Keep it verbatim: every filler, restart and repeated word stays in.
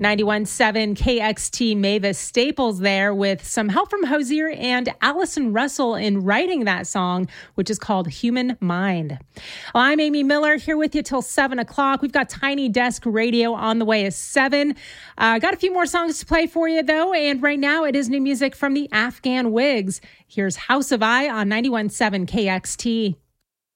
ninety-one point seven K X T Mavis Staples there with some help from Hozier and Allison Russell in writing that song, which is called Human Mind. Well, I'm Amy Miller here with you till seven o'clock. We've got Tiny Desk Radio on the way at seven. Uh, got a few more songs to play for you, though, and right now it is new music from the Afghan Wigs. Here's House of I on ninety-one point seven K X T.